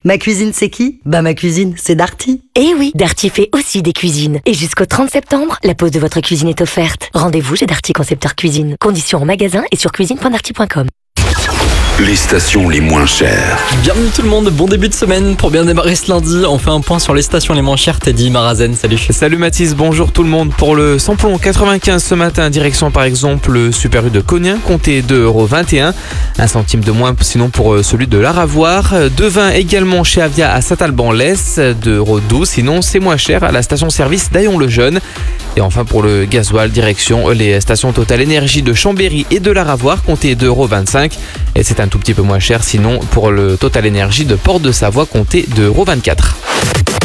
Ma cuisine, c'est qui ? Bah ma cuisine, c'est Darty. Eh oui, Darty fait aussi des cuisines. Et jusqu'au 30 septembre, la pose de votre cuisine est offerte. Rendez-vous chez Darty Concepteur Cuisine. Conditions en magasin et sur cuisine.darty.com. Les stations les moins chères. Bienvenue tout le monde, bon début de semaine. Pour bien démarrer ce lundi, on fait un point sur les stations les moins chères. Teddy Marazen, salut. Salut Mathis, bonjour tout le monde. Pour le samplon 95 ce matin, direction par exemple le Super U de Cognin, comptez 2,21€. 1 centime de moins sinon pour celui de l'Aravoir. 2,20 également chez Avia à Saint-Alban-Lès, 2,12€. Sinon c'est moins cher à la station-service d'Aillon-le-Jeune. Et enfin pour le gasoil, direction les stations Total Énergie de Chambéry et de l'Aravoir, comptez 2,25€. Et c'est un tout petit peu moins cher sinon pour le Total Énergie de Port de Savoie, comptez 2,24€.